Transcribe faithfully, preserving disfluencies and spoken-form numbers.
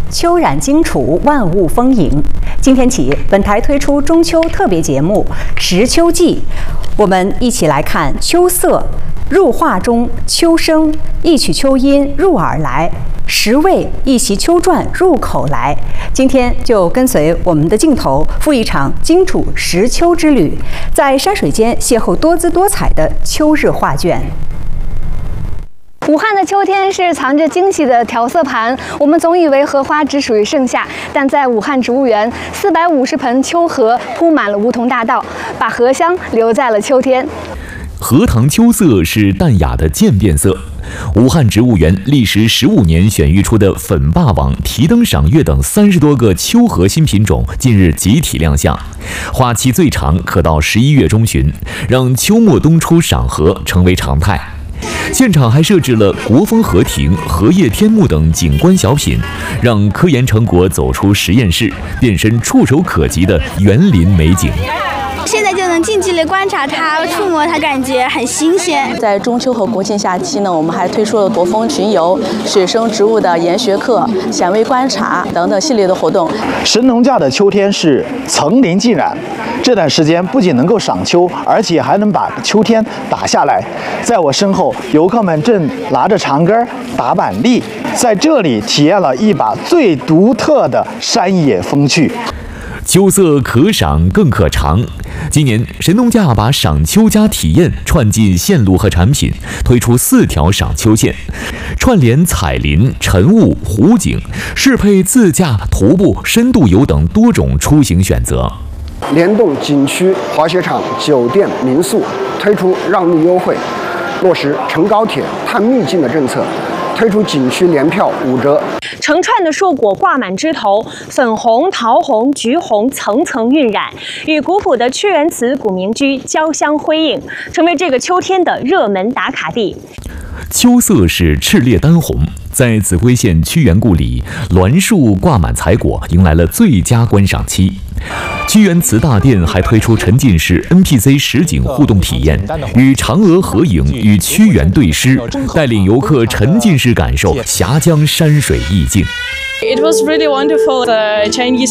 秋染荆楚，万物丰盈。今天起，本台推出中秋特别节目《识秋记》，我们一起来看秋色。 入画中秋声，一曲秋音入耳来；识味一袭秋传入口来。今天就跟随我们的镜头，赴一场荆楚识秋之旅，在山水间邂逅多姿多彩的秋日画卷。 武汉的秋天是藏着惊喜的调色盘。我们总以为荷花只属于盛夏，但在武汉植物园，四百五十盆秋荷铺满了梧桐大道，把荷香留在了秋天。 荷塘秋色是淡雅的渐变色。武汉植物园历时十五年选育出的粉霸王、提灯赏月等三十多个秋荷新品种，近日集体亮相。花期最长可到十一月中旬，让秋末冬初赏荷成为常态。 现场还设置了国风荷亭、荷叶天幕等景观小品，让科研成果走出实验室，变身触手可及的园林美景。 现在就能近距离观察它、触摸它，感觉很新鲜。 在中秋和国庆假期呢，我们还推出了国风巡游、水生植物的研学课、显微观察等等系列的活动。 神农架的秋天是层林尽染，这段时间不仅能够赏秋，而且还能把秋天打下来。在我身后，游客们正拿着长杆打板栗，在这里体验了一把最独特的山野风趣。 秋色可赏更可尝。今年神农架把赏秋加体验串进线路和产品，推出四条赏秋线，串联彩林、晨雾、湖景，适配自驾、徒步、深度游等多种出行选择。 联动景区、滑雪场、酒店、民宿，推出让路优惠，落实乘高铁探秘境的政策。 推出景区联票五折， 成串的硕果挂满枝头，粉红、桃红、橘红层层晕染，与古朴的屈原祠古民居交相辉映，成为这个秋天的热门打卡地。 秋色是赤烈丹红，在秭归县屈原故里，栾树挂满彩果，迎来了最佳观赏期。 屈原祠大殿还推出沉浸式 N P C 实景互动体验，与嫦娥合影，与屈原对诗，带领游客沉浸式感受峡江山水意境。 It was really wonderful. The Chinese